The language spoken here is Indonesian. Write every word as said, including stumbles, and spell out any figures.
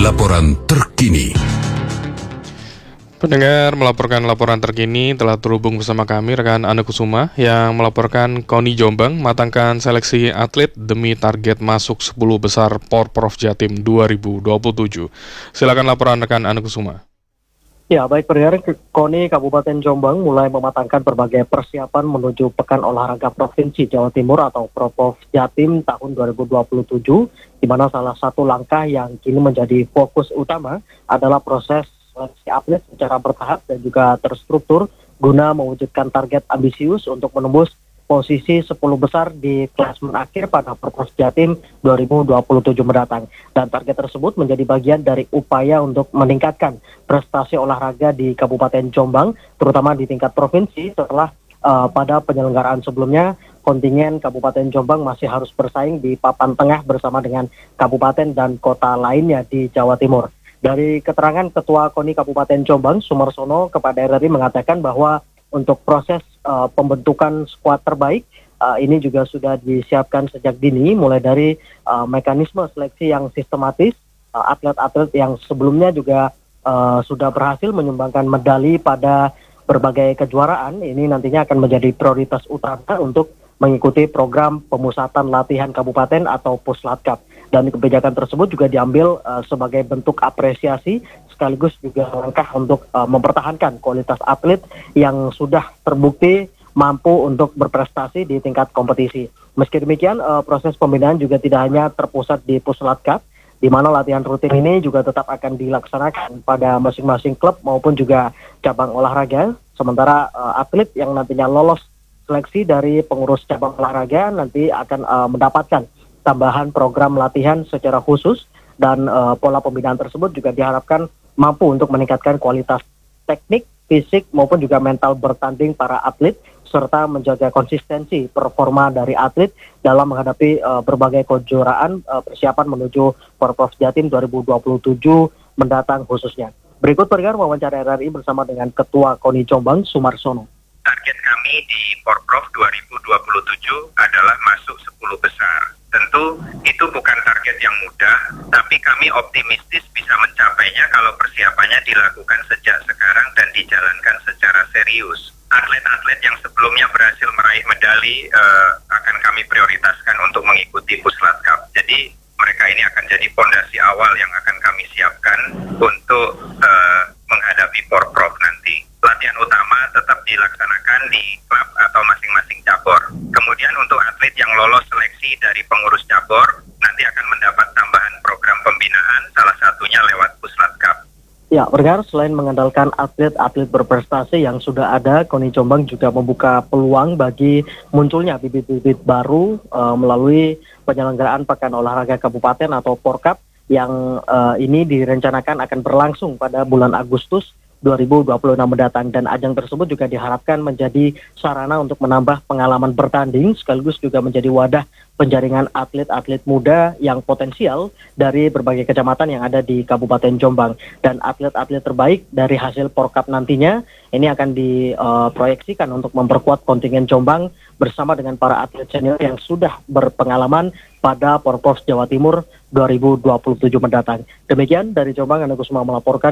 laporan terkini. Pendengar melaporkan laporan terkini telah terhubung bersama kami rekan Ane Kusuma yang melaporkan K O N I Jombang matangkan seleksi atlet demi target masuk sepuluh besar Porprov Jatim dua ribu dua puluh tujuh. Silakan laporan rekan Ane Kusuma. Ya, baik pendengar, K O N I Kabupaten Jombang mulai mematangkan berbagai persiapan menuju Pekan Olahraga Provinsi Jawa Timur atau Porprov Jatim tahun dua ribu dua puluh tujuh, di mana salah satu langkah yang kini menjadi fokus utama adalah proses seleksi atlet secara bertahap dan juga terstruktur guna mewujudkan target ambisius untuk menembus posisi sepuluh besar di klasemen akhir pada Porprov Jatim dua ribu dua puluh tujuh mendatang. Dan target tersebut menjadi bagian dari upaya untuk meningkatkan prestasi olahraga di Kabupaten Jombang, terutama di tingkat provinsi setelah uh, pada penyelenggaraan sebelumnya kontingen Kabupaten Jombang masih harus bersaing di papan tengah bersama dengan kabupaten dan kota lainnya di Jawa Timur. Dari keterangan Ketua K O N I Kabupaten Jombang, Sumarsono, kepada R R I mengatakan bahwa untuk proses uh, pembentukan skuad terbaik uh, ini juga sudah disiapkan sejak dini, mulai dari uh, mekanisme seleksi yang sistematis, uh, atlet-atlet yang sebelumnya juga uh, sudah berhasil menyumbangkan medali pada berbagai kejuaraan, ini nantinya akan menjadi prioritas utama untuk mengikuti program pemusatan latihan kabupaten atau Puslatkap. Dan kebijakan tersebut juga diambil uh, sebagai bentuk apresiasi sekaligus juga langkah untuk uh, mempertahankan kualitas atlet yang sudah terbukti mampu untuk berprestasi di tingkat kompetisi. Meski demikian, uh, proses pembinaan juga tidak hanya terpusat di Puslatkap, di mana latihan rutin ini juga tetap akan dilaksanakan pada masing-masing klub maupun juga cabang olahraga. Sementara uh, atlet yang nantinya lolos seleksi dari pengurus cabang olahraga nanti akan uh, mendapatkan tambahan program latihan secara khusus, dan uh, pola pembinaan tersebut juga diharapkan mampu untuk meningkatkan kualitas teknik, fisik maupun juga mental bertanding para atlet, serta menjaga konsistensi performa dari atlet dalam menghadapi uh, berbagai kejuaraan uh, persiapan menuju Porprov Jatim dua ribu dua puluh tujuh mendatang khususnya. Berikut pendengar wawancara R R I bersama dengan Ketua K O N I Jombang, Sumarsono. Target kami di Porprov dua ribu dua puluh tujuh adalah masuk sepuluh besar. Tentu itu bukan target yang mudah, tapi kami optimistis bisa mencapainya kalau persiapannya dilakukan sejak sekarang dan dijalankan secara serius. Atlet-atlet yang sebelumnya berhasil meraih medali uh, akan kami prioritaskan untuk mengikuti Puslatkap. Jadi mereka ini akan jadi fondasi awal yang akan kami siapkan untuk uh, menghadapi Porprov nanti. Latihan utama tetap dilaksanakan di klub atau masing-masing cabur. Kemudian untuk atlet yang lolos seleksi dari pengurus cabur, nanti akan mendapat tambahan program pembinaan, salah satunya lewat Puslatkap. Ya, pendengar, selain mengandalkan atlet-atlet berprestasi yang sudah ada, K O N I Jombang juga membuka peluang bagi munculnya bibit-bibit baru uh, melalui penyelenggaraan Pekan Olahraga Kabupaten atau Porkap yang uh, ini direncanakan akan berlangsung pada bulan Agustus dua ribu dua puluh enam mendatang, dan ajang tersebut juga diharapkan menjadi sarana untuk menambah pengalaman bertanding sekaligus juga menjadi wadah penjaringan atlet-atlet muda yang potensial dari berbagai kecamatan yang ada di Kabupaten Jombang. Dan atlet-atlet terbaik dari hasil Porkap nantinya ini akan diproyeksikan uh, untuk memperkuat kontingen Jombang bersama dengan para atlet senior yang sudah berpengalaman pada Porprov Jawa Timur dua ribu dua puluh tujuh mendatang. Demikian dari Jombang, Ane Kusuma melaporkan.